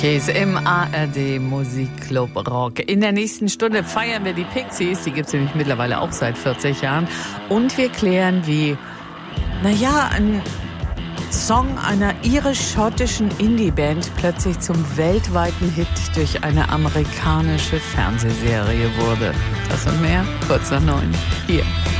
Käse im ARD Musikclub Rock. In der nächsten Stunde feiern wir die Pixies. Die gibt es nämlich mittlerweile auch seit 40 Jahren. Und wir klären, wie, ein Song einer irisch-schottischen Indie-Band plötzlich zum weltweiten Hit durch eine amerikanische Fernsehserie wurde. Das und mehr, kurz nach 9. Hier